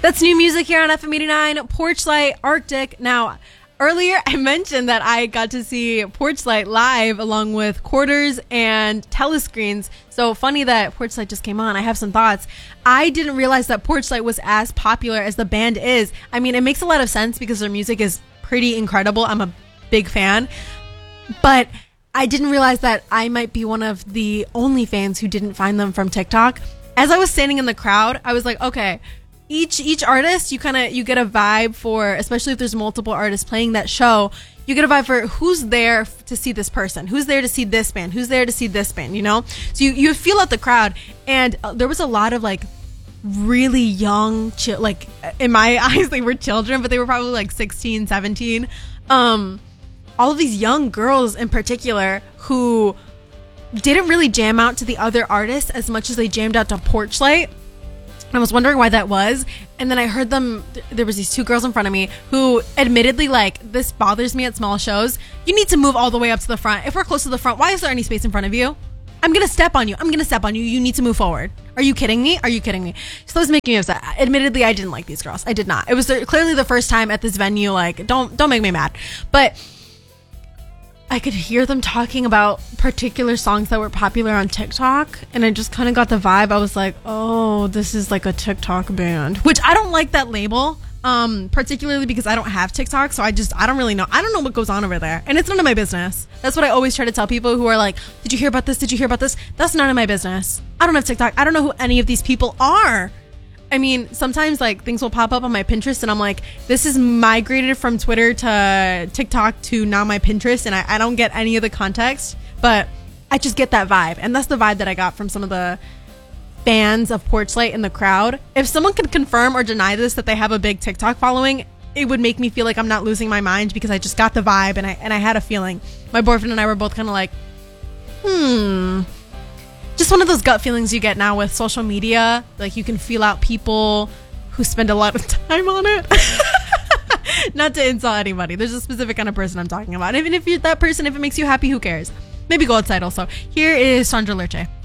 That's new music here on FM 89, Porchlight, Arctic. Now, earlier I mentioned that I got to see Porchlight live along with Quarters and Telescreens. So funny that Porchlight just came on. I have some thoughts. I didn't realize that Porchlight was as popular as the band is. I mean, it makes a lot of sense because their music is pretty incredible. I'm a big fan. But I didn't realize that I might be one of the only fans who didn't find them from TikTok. As I was standing in the crowd, I was like, okay, each artist, you get a vibe for, especially if there's multiple artists playing that show, you get a vibe for who's there to see this person, who's there to see this band, who's there to see this band, you know? So you feel out the crowd, and there was a lot of like really young, like in my eyes, they were children, but they were probably like 16, 17. All of these young girls in particular who didn't really jam out to the other artists as much as they jammed out to Porchlight. I was wondering why that was, and then I heard them. There was these two girls in front of me who admittedly, like, this bothers me at small shows. You need to move all the way up to the front. If we're close to the front, why is there any space in front of you? I'm gonna step on you. You need to move forward. Are you kidding me? So that was making me upset. Admittedly, I didn't like these girls. I did not. It was clearly the first time at this venue. Like, don't make me mad. But I could hear them talking about particular songs that were popular on TikTok, and I just kind of got the vibe. I was like, oh, this is like a TikTok band, which I don't like that label, particularly because I don't have TikTok, so I don't really know. I don't know what goes on over there, and it's none of my business. That's what I always try to tell people who are like, did you hear about this? That's none of my business. I don't have TikTok. I don't know who any of these people are. I mean, sometimes like things will pop up on my Pinterest and I'm like, this is migrated from Twitter to TikTok to now my Pinterest, and I don't get any of the context, but I just get that vibe. And that's the vibe that I got from some of the fans of Porchlight in the crowd. If someone could confirm or deny this, that they have a big TikTok following, it would make me feel like I'm not losing my mind, because I just got the vibe, and I had a feeling. My boyfriend and I were both kind of like, just one of those gut feelings you get now with social media. Like, you can feel out people who spend a lot of time on it. Not to insult anybody. There's a specific kind of person I'm talking about. Even if you're that person, if it makes you happy, who cares? Maybe go outside also. Here is Sandra Lerche.